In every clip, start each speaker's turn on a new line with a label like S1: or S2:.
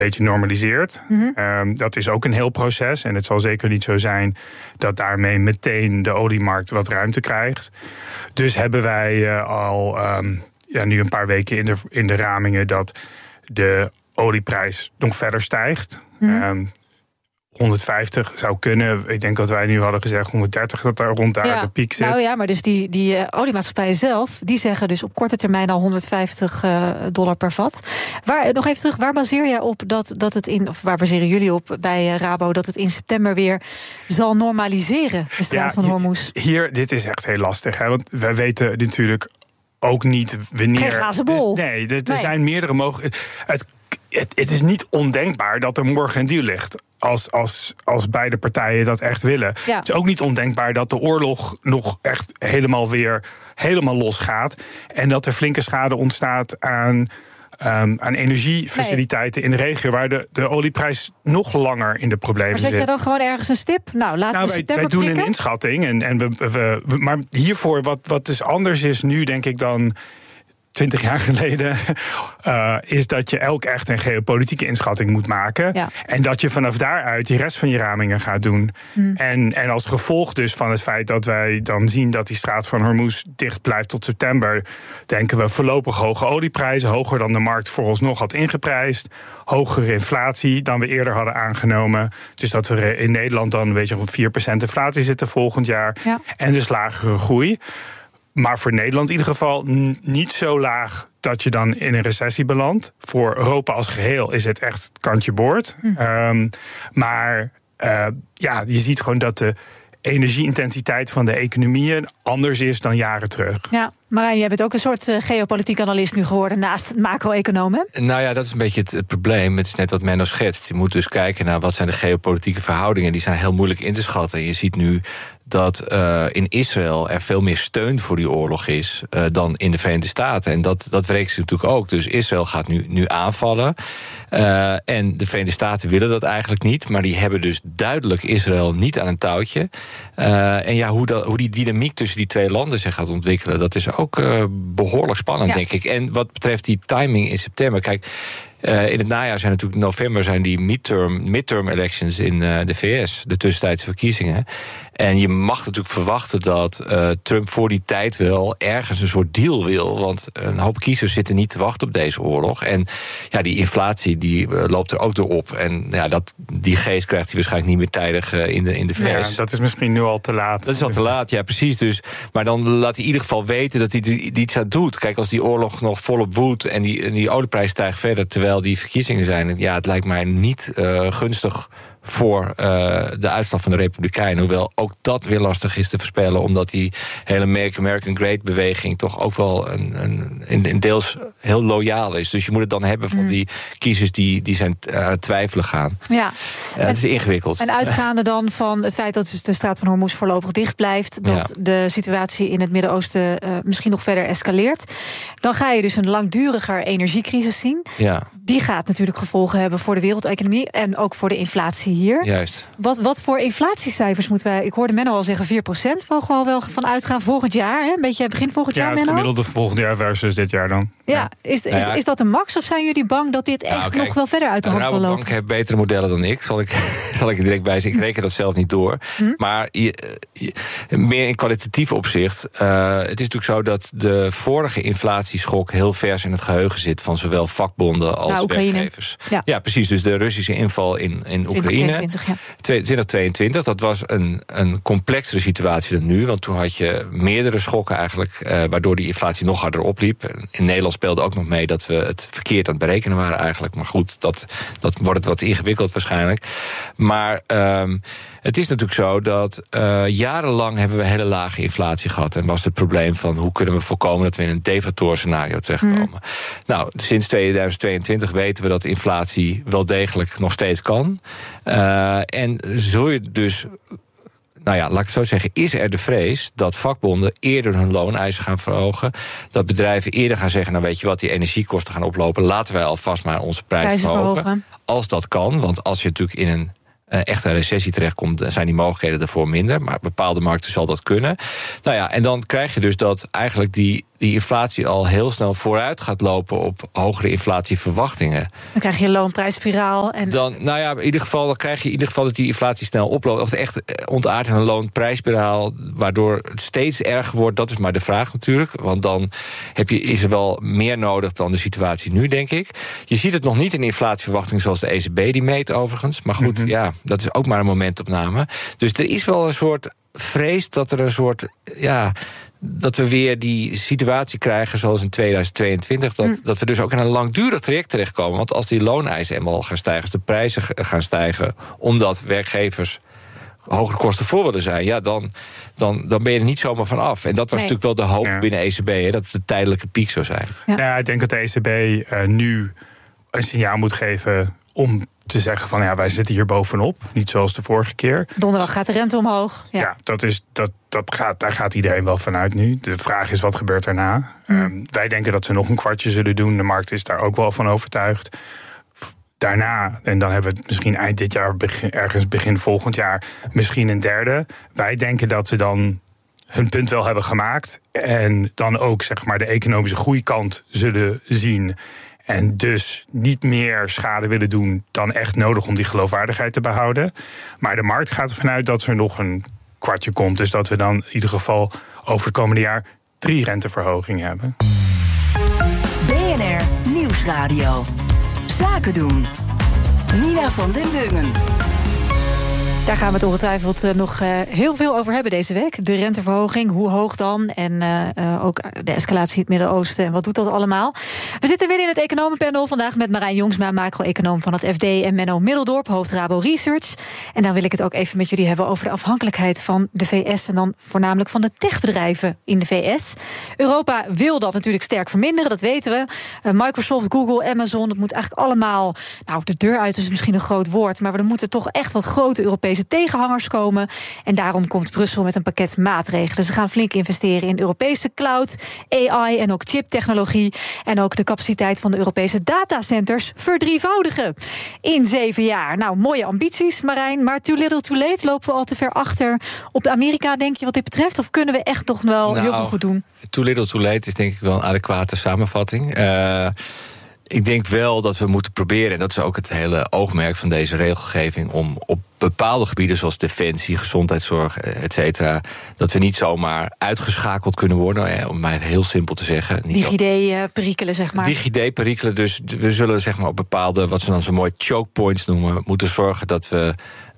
S1: beetje normaliseert. Dat is ook een heel proces. En het zal zeker niet zo zijn dat daarmee meteen de oliemarkt wat ruimte krijgt. Dus hebben wij al nu een paar weken in de ramingen dat de olieprijs nog verder stijgt. 150 zou kunnen. Ik denk dat wij nu hadden gezegd 130, dat daar rond daar de piek zit.
S2: Nou ja, maar dus die oliemaatschappijen zelf, die zeggen dus op korte termijn al $150 per vat. Nog even terug, waar baseer jij op dat het of waar baseren jullie op bij Rabo dat het in september weer zal normaliseren, de straat van Hormuz? Dit
S1: is echt heel lastig, hè, want wij weten natuurlijk ook niet wanneer.
S2: Geen glazen bol.
S1: Er zijn meerdere mogelijkheden. Het is niet ondenkbaar dat er morgen een deal ligt. Als beide partijen dat echt willen. Ja. Het is ook niet ondenkbaar dat de oorlog nog echt helemaal losgaat. En dat er flinke schade ontstaat aan energiefaciliteiten in de regio, waar de olieprijs nog langer in de problemen zit.
S2: Maar zet je dan gewoon ergens een stip? Wij
S1: doen een inschatting. Maar hiervoor, wat dus anders is nu, denk ik, dan 20 jaar geleden, is dat je echt een geopolitieke inschatting moet maken. Ja. En dat je vanaf daaruit die rest van je ramingen gaat doen. En als gevolg dus van het feit dat wij dan zien dat die straat van Hormuz dicht blijft tot september, denken we voorlopig hoge olieprijzen, hoger dan de markt vooralsnog had ingeprijsd, hogere inflatie dan we eerder hadden aangenomen. Dus dat we in Nederland dan rond 4% inflatie zitten volgend jaar. Ja. En dus lagere groei. Maar voor Nederland in ieder geval niet zo laag dat je dan in een recessie belandt. Voor Europa als geheel is het echt kantje boord. Maar je ziet gewoon dat de energieintensiteit van de economieën anders is dan jaren terug. Ja,
S2: Marijn, jij bent ook een soort geopolitiek analist nu geworden naast het macro-econoom, hè?
S3: Nou ja, dat is een beetje het probleem. Het is net wat Menno schetst. Je moet dus kijken naar wat zijn de geopolitieke verhoudingen. Die zijn heel moeilijk in te schatten. Je ziet nu dat in Israël er veel meer steun voor die oorlog is dan in de Verenigde Staten. En dat wreekt zich natuurlijk ook. Dus Israël gaat nu aanvallen. En de Verenigde Staten willen dat eigenlijk niet. Maar die hebben dus duidelijk Israël niet aan een touwtje. En hoe die dynamiek tussen die twee landen zich gaat ontwikkelen, dat is ook behoorlijk spannend, denk ik. En wat betreft die timing in september, kijk, in het najaar zijn natuurlijk november zijn die midterm elections in de VS, de tussentijdse verkiezingen. En je mag natuurlijk verwachten dat Trump voor die tijd wel ergens een soort deal wil. Want een hoop kiezers zitten niet te wachten op deze oorlog. En ja, die inflatie die loopt er ook door op. En die geest krijgt hij waarschijnlijk niet meer tijdig in de VS.
S1: Ja, dat is misschien nu al te laat.
S3: Dat is al te laat, ja, precies. Dus, maar dan laat hij in ieder geval weten dat hij iets aan doet. Kijk, als die oorlog nog volop woedt en die olieprijs stijgt verder terwijl die verkiezingen zijn, ja, het lijkt mij niet gunstig voor de uitslag van de Republikeinen. Hoewel ook dat weer lastig is te voorspellen, omdat die hele Make American Great beweging toch ook wel een deels heel loyaal is. Dus je moet het dan hebben van die kiezers die zijn aan het twijfelen gaan. Ja. Het is ingewikkeld.
S2: En uitgaande dan van het feit dat dus de straat van Hormuz voorlopig dicht blijft, dat de situatie in het Midden-Oosten misschien nog verder escaleert, dan ga je dus een langduriger energiecrisis zien. Ja. Die gaat natuurlijk gevolgen hebben voor de wereldeconomie en ook voor de inflatie hier.
S3: Juist.
S2: Wat voor inflatiecijfers moeten wij? Ik hoorde Menno al zeggen 4% mogen we al wel van uitgaan volgend jaar. Hè? Een beetje begin volgend jaar, Menno?
S1: Ja, gemiddelde volgend jaar versus dit jaar dan.
S2: Ja. Is dat een max of zijn jullie bang dat dit echt nog wel verder uit de hand wil lopen?
S3: De Rabobank heeft betere modellen dan ik. Zal ik er direct bij zeggen. Ik reken dat zelf niet door. Maar meer in kwalitatief opzicht. Het is natuurlijk zo dat de vorige inflatieschok heel vers in het geheugen zit van zowel vakbonden als werkgevers. Ja, precies. Dus de Russische inval in Oekraïne. 2022, dat was een complexere situatie dan nu. Want toen had je meerdere schokken eigenlijk, waardoor die inflatie nog harder opliep. In Nederland speelde ook nog mee dat we het verkeerd aan het berekenen waren eigenlijk. Maar goed, dat wordt wat ingewikkeld waarschijnlijk. Maar het is natuurlijk zo dat jarenlang hebben we hele lage inflatie gehad. En was het probleem van hoe kunnen we voorkomen dat we in een deflatorscenario terechtkomen. Nou, sinds 2022 weten we dat inflatie wel degelijk nog steeds kan. En zul je dus, nou ja, laat ik het zo zeggen, is er de vrees dat vakbonden eerder hun looneisen gaan verhogen, dat bedrijven eerder gaan zeggen, nou weet je wat, die energiekosten gaan oplopen, laten wij alvast maar onze prijzen verhogen. Als dat kan, want als je natuurlijk in een echte recessie terechtkomt, zijn die mogelijkheden ervoor minder. Maar bepaalde markten zal dat kunnen. Nou ja, en dan krijg je dus dat eigenlijk die inflatie al heel snel vooruit gaat lopen op hogere inflatieverwachtingen.
S2: Dan krijg je een loonprijsspiraal. En
S3: Dan krijg je in ieder geval dat die inflatie snel oploopt. Of het echt ontaardt in een loonprijsspiraal, waardoor het steeds erger wordt. Dat is maar de vraag natuurlijk. Want dan is er wel meer nodig dan de situatie nu, denk ik. Je ziet het nog niet in inflatieverwachtingen zoals de ECB die meet overigens. Maar goed, dat is ook maar een momentopname. Dus er is wel een soort vrees dat er een soort... dat we weer die situatie krijgen zoals in 2022... dat we dus ook in een langdurig traject terechtkomen. Want als die looneisen eenmaal gaan stijgen, als de prijzen gaan stijgen, omdat werkgevers hogere kosten voor willen zijn, dan ben je er niet zomaar van af. En dat was natuurlijk wel de hoop binnen ECB, dat het een tijdelijke piek zou zijn.
S1: Ja, ik denk dat de ECB nu een signaal moet geven om te zeggen van wij zitten hier bovenop. Niet zoals de vorige keer.
S2: Donderdag gaat de rente omhoog.
S1: Ja, daar gaat iedereen wel vanuit nu. De vraag is, wat gebeurt daarna? Wij denken dat ze nog een kwartje zullen doen. De markt is daar ook wel van overtuigd. Daarna, en dan hebben we het misschien eind dit jaar, ergens begin volgend jaar, misschien een derde. Wij denken dat ze dan hun punt wel hebben gemaakt. En dan ook de economische groeikant zullen zien. En dus niet meer schade willen doen dan echt nodig om die geloofwaardigheid te behouden. Maar de markt gaat ervan uit dat er nog een kwartje komt. Dus dat we dan in ieder geval over het komende jaar 3 renteverhogingen hebben.
S4: BNR Nieuwsradio. Zaken doen. Nina van den Dungen.
S2: Daar gaan we het ongetwijfeld nog heel veel over hebben deze week. De renteverhoging, hoe hoog dan? En ook de escalatie in het Midden-Oosten. En wat doet dat allemaal? We zitten weer in het economenpanel vandaag met Marijn Jongsma, macro-econoom van het FD, en Menno Middeldorp, hoofd Rabo Research. En dan wil ik het ook even met jullie hebben over de afhankelijkheid van de VS en dan voornamelijk van de techbedrijven in de VS. Europa wil dat natuurlijk sterk verminderen, dat weten we. Microsoft, Google, Amazon, dat moet eigenlijk allemaal, de deur uit is misschien een groot woord, maar er moeten toch echt wat grote Europese tegenhangers komen. En daarom komt Brussel met een pakket maatregelen. Ze gaan flink investeren in Europese cloud, AI en ook chiptechnologie. En ook de capaciteit van de Europese datacenters verdrievoudigen in 7 jaar. Mooie ambities, Marijn, maar too little too late. Lopen we al te ver achter op de Amerika, denk je, wat dit betreft? Of kunnen we echt toch wel heel veel goed doen?
S3: Too little too late is denk ik wel een adequate samenvatting. Ik denk wel dat we moeten proberen, en dat is ook het hele oogmerk van deze regelgeving, om op bepaalde gebieden zoals defensie, gezondheidszorg, et cetera, dat we niet zomaar uitgeschakeld kunnen worden, om maar heel simpel te zeggen.
S2: DigiD-perikelen, zeg maar.
S3: DigiD-perikelen, dus we zullen op bepaalde, wat ze dan zo mooi choke points noemen, moeten zorgen dat we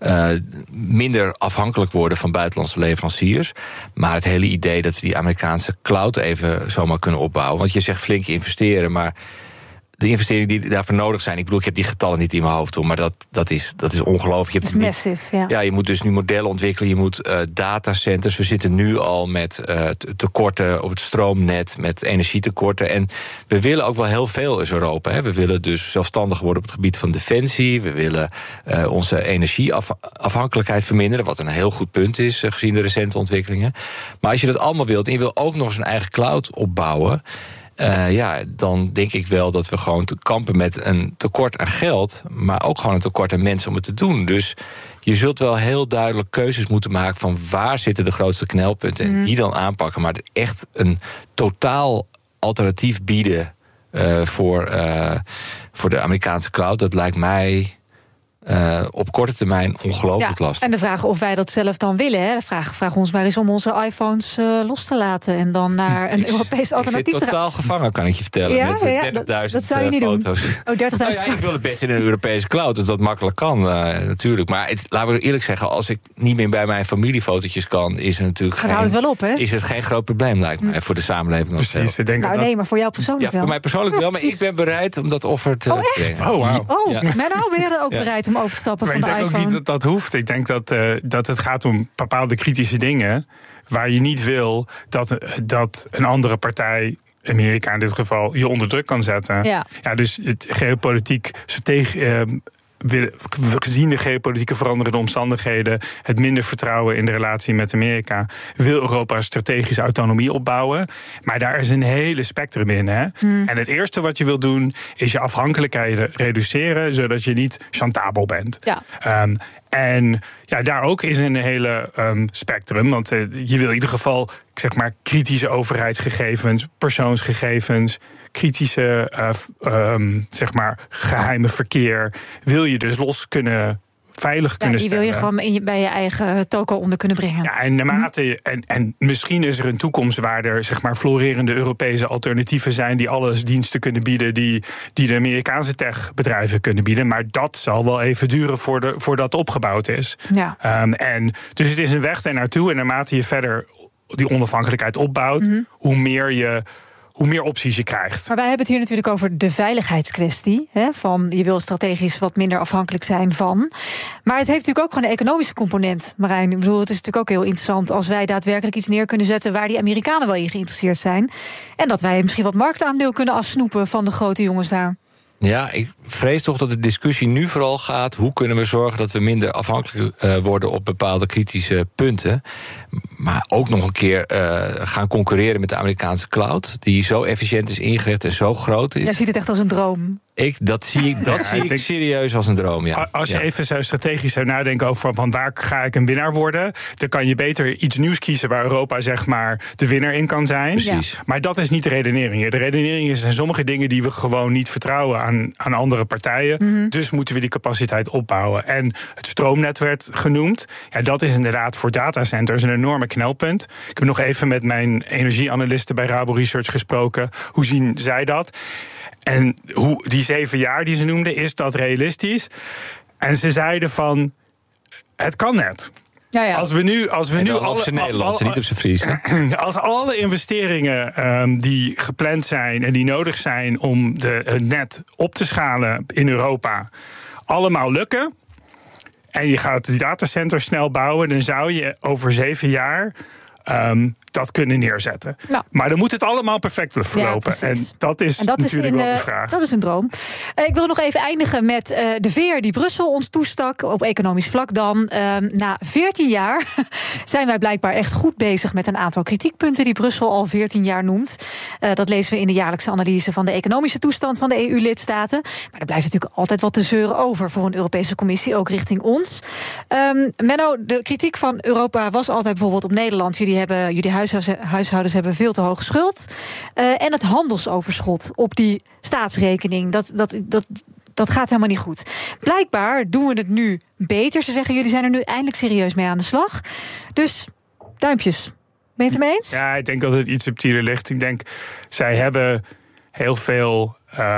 S3: minder afhankelijk worden van buitenlandse leveranciers. Maar het hele idee dat we die Amerikaanse cloud even zomaar kunnen opbouwen, want je zegt flink investeren, maar de investeringen die daarvoor nodig zijn, ik bedoel, ik heb die getallen niet in mijn hoofd, maar dat is ongelooflijk.
S2: Dat is massive,
S3: ja. Je moet dus nu modellen ontwikkelen, je moet datacenters. We zitten nu al met tekorten op het stroomnet, met energietekorten. En we willen ook wel heel veel in Europa. Hè. We willen dus zelfstandig worden op het gebied van defensie. We willen onze energieafhankelijkheid verminderen, wat een heel goed punt is, gezien de recente ontwikkelingen. Maar als je dat allemaal wilt en je wil ook nog eens een eigen cloud opbouwen, dan denk ik wel dat we gewoon te kampen met een tekort aan geld, maar ook gewoon een tekort aan mensen om het te doen. Dus je zult wel heel duidelijk keuzes moeten maken van waar zitten de grootste knelpunten en die dan aanpakken. Maar echt een totaal alternatief bieden voor de Amerikaanse cloud, dat lijkt mij op korte termijn ongelooflijk lastig.
S2: En de vraag of wij dat zelf dan willen. Hè? Vraag ons maar eens om onze iPhones los te laten en dan naar een Europees alternatief te gaan.
S3: Ik zit totaal gevangen, kan ik je vertellen. Met 30.000 foto's.
S2: Oh, 30.000
S3: ik wil het best in een Europese cloud, dat makkelijk kan, natuurlijk. Maar laten we eerlijk zeggen, als ik niet meer bij mijn familiefotootjes kan, is het natuurlijk
S2: het wel op, hè?
S3: Is het geen groot probleem, lijkt mij, voor de samenleving.
S1: Precies, ik denk
S2: nee, maar voor jou persoonlijk wel.
S3: Voor mij persoonlijk wel, maar ik ben bereid om dat offer te brengen.
S1: Oh, wow.
S2: Menno, ben je er ook bereid om over te stappen van de iPhone?
S1: Ik denk ook niet dat hoeft. Ik denk dat het gaat om bepaalde kritische dingen waar je niet wil dat een andere partij, Amerika in dit geval, je onder druk kan zetten. Ja, dus het geopolitiek gezien de geopolitieke veranderende omstandigheden, het minder vertrouwen in de relatie met Amerika, wil Europa strategische autonomie opbouwen. Maar daar is een hele spectrum in. Hè? En het eerste wat je wilt doen, is je afhankelijkheden reduceren, zodat je niet chantabel bent. Ja. En ja, daar ook is een hele spectrum. Want je wil in ieder geval, zeg maar, kritische overheidsgegevens, persoonsgegevens, kritische, zeg maar, geheime verkeer, wil je dus veilig kunnen stellen.
S2: Die wil je gewoon bij je eigen toko onder kunnen brengen.
S1: Ja, en naarmate en misschien is er een toekomst waar er, zeg maar, florerende Europese alternatieven zijn die alles diensten kunnen bieden die de Amerikaanse techbedrijven kunnen bieden. Maar dat zal wel even duren voordat het opgebouwd is.
S2: Ja.
S1: En dus het is een weg daar naartoe. En naarmate je verder die onafhankelijkheid opbouwt, hoe meer opties je krijgt.
S2: Maar wij hebben het hier natuurlijk over de veiligheidskwestie. Van je wil strategisch wat minder afhankelijk zijn van. Maar het heeft natuurlijk ook gewoon een economische component, Marijn. Ik bedoel, het is natuurlijk ook heel interessant als wij daadwerkelijk iets neer kunnen zetten waar die Amerikanen wel in geïnteresseerd zijn. En dat wij misschien wat marktaandeel kunnen afsnoepen van de grote jongens daar.
S3: Ja, ik vrees toch dat de discussie nu vooral gaat, hoe kunnen we zorgen dat we minder afhankelijk worden op bepaalde kritische punten. Maar ook nog een keer gaan concurreren met de Amerikaanse cloud, die zo efficiënt is ingericht en zo groot is.
S2: Jij ziet het echt als een droom.
S3: Dat zie ik serieus als een droom, ja.
S1: Als je even zo strategisch zou nadenken over van waar ga ik een winnaar worden, dan kan je beter iets nieuws kiezen waar Europa, zeg maar, de winnaar in kan zijn.
S3: Precies.
S1: Maar dat is niet de redenering. De redenering is, er zijn sommige dingen die we gewoon niet vertrouwen aan andere partijen. Dus moeten we die capaciteit opbouwen. En het stroomnet werd genoemd. Ja, dat is inderdaad voor datacenters een enorme knelpunt. Ik heb nog even met mijn energieanalisten bij Rabo Research gesproken. Hoe zien zij dat? En die 7 jaar die ze noemden, is dat realistisch? En ze zeiden van, het kan net.
S2: Ja.
S1: Als we nu
S3: op zijn Nederlands, niet op zijn Fries.
S1: Als alle investeringen die gepland zijn en die nodig zijn om het net op te schalen in Europa allemaal lukken, en je gaat die datacenters snel bouwen, dan zou je over 7 jaar dat kunnen neerzetten. Nou. Maar dan moet het allemaal perfect verlopen. Ja, en dat is natuurlijk wel de vraag.
S2: Dat is een droom. Ik wil nog even eindigen met de veer die Brussel ons toestak, op economisch vlak dan. Na 14 jaar zijn wij blijkbaar echt goed bezig met een aantal kritiekpunten die Brussel al 14 jaar noemt. Dat lezen we in de jaarlijkse analyse van de economische toestand van de EU-lidstaten. Maar er blijft natuurlijk altijd wat te zeuren over voor een Europese Commissie, ook richting ons. Menno, de kritiek van Europa was altijd bijvoorbeeld op Nederland. Jullie huishoudens hebben veel te hoog schuld. En het handelsoverschot op die staatsrekening, dat gaat helemaal niet goed. Blijkbaar doen we het nu beter. Ze zeggen, jullie zijn er nu eindelijk serieus mee aan de slag. Dus, duimpjes. Ben je het ermee eens?
S1: Ja, ik denk dat het iets subtieler ligt. Ik denk, zij hebben heel veel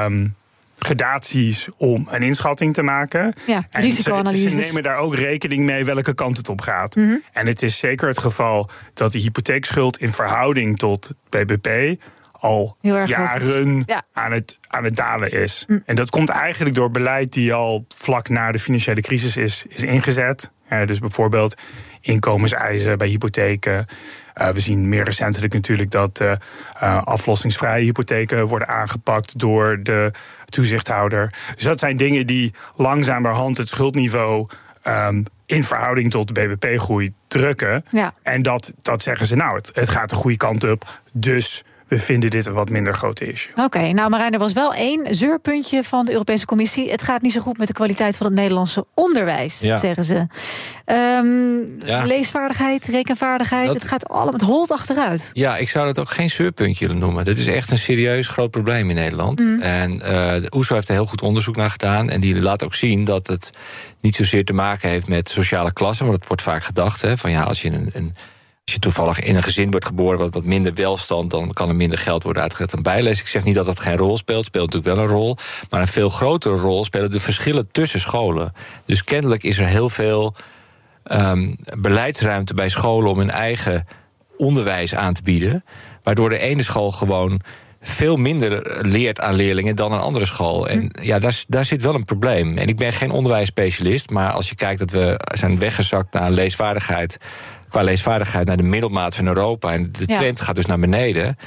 S1: gradaties om een inschatting te maken.
S2: Ja, risicoanalyses.
S1: Ze nemen daar ook rekening mee welke kant het op gaat. En het is zeker het geval dat de hypotheekschuld in verhouding tot BBP al jaren aan het dalen is. En dat komt eigenlijk door beleid die al vlak na de financiële crisis is ingezet. Dus bijvoorbeeld inkomenseisen bij hypotheken. We zien meer recentelijk natuurlijk dat aflossingsvrije hypotheken worden aangepakt door de toezichthouder. Dus dat zijn dingen die langzamerhand het schuldniveau in verhouding tot de BBP-groei drukken. Ja. En dat zeggen ze, nou, het gaat de goede kant op, dus we vinden dit een wat minder grote issue. Oké,
S2: nou Marijn, er was wel 1 zeurpuntje van de Europese Commissie. Het gaat niet zo goed met de kwaliteit van het Nederlandse onderwijs, zeggen ze. Leesvaardigheid, rekenvaardigheid, het gaat allemaal, het holt achteruit.
S3: Ja, ik zou dat ook geen zeurpuntje willen noemen. Dit is echt een serieus groot probleem in Nederland. En de OESO heeft er heel goed onderzoek naar gedaan. En die laat ook zien dat het niet zozeer te maken heeft met sociale klassen. Want dat wordt vaak gedacht, van ja, als je toevallig in een gezin wordt geboren wat minder welstand, dan kan er minder geld worden uitgegeven aan bijles. Ik zeg niet dat dat geen rol speelt. Het speelt natuurlijk wel een rol. Maar een veel grotere rol spelen de verschillen tussen scholen. Dus kennelijk is er heel veel beleidsruimte bij scholen om hun eigen onderwijs aan te bieden. Waardoor de ene school gewoon veel minder leert aan leerlingen dan een andere school. En ja, daar zit wel een probleem. En ik ben geen onderwijsspecialist, maar als je kijkt dat we zijn weggezakt naar leesvaardigheid, qua leesvaardigheid naar de middelmaat van Europa, en de trend gaat dus naar beneden.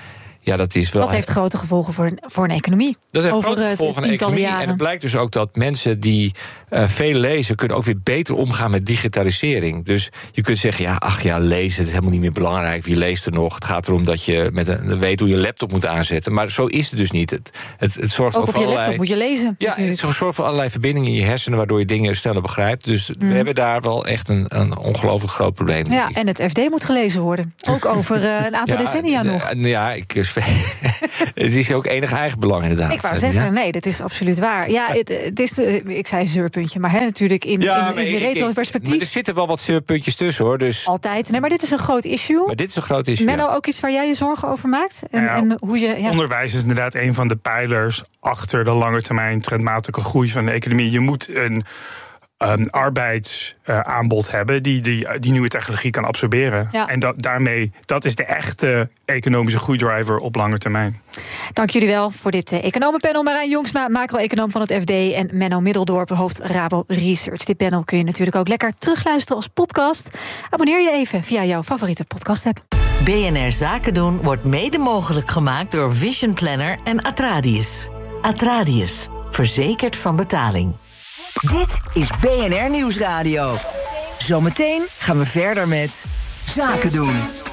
S3: dat is wel...
S2: Dat heeft grote gevolgen voor een economie.
S3: Dat heeft
S2: over
S3: grote gevolgen voor een economie.
S2: Jaren.
S3: En het blijkt dus ook dat mensen die veel lezen... kunnen ook weer beter omgaan met digitalisering. Dus je kunt zeggen, lezen is helemaal niet meer belangrijk. Wie leest er nog? Het gaat erom dat je weet hoe je laptop moet aanzetten. Maar zo is het dus niet. Het zorgt
S2: ook
S3: voor
S2: op je
S3: allerlei...
S2: laptop moet je lezen.
S3: Ja, het zorgt voor allerlei verbindingen in je hersenen... waardoor je dingen sneller begrijpt. Dus we hebben daar wel echt een ongelooflijk groot probleem.
S2: Ja, en het FD moet gelezen worden. Ook over een aantal decennia nog.
S3: Ja, het is ook enig eigenbelang inderdaad.
S2: Ik wou zeggen, nee, dit is absoluut waar. Ja, het is ik zei zeurpuntje, maar natuurlijk in retro perspectief.
S3: Maar er zitten wel wat zeurpuntjes tussen, hoor. Dus.
S2: Altijd. Nee, maar dit is een groot issue.
S3: Maar dit is een groot issue.
S2: Menno, ook iets waar jij je zorgen over maakt? En hoe je,
S1: onderwijs is inderdaad een van de pijlers achter de langetermijn trendmatige groei van de economie. Je moet een arbeidsaanbod hebben die nieuwe technologie kan absorberen. Ja. En dat is de echte economische groeidriver op lange termijn.
S2: Dank jullie wel voor dit economenpanel. Marijn Jongsma, macro-econoom van het FD... en Menno Middeldorp, hoofd Rabo Research. Dit panel kun je natuurlijk ook lekker terugluisteren als podcast. Abonneer je even via jouw favoriete podcast-app.
S4: BNR Zaken doen wordt mede mogelijk gemaakt door Vision Planner en Atradius. Atradius, verzekerd van betaling. Dit is BNR Nieuwsradio. Zometeen gaan we verder met Zaken doen.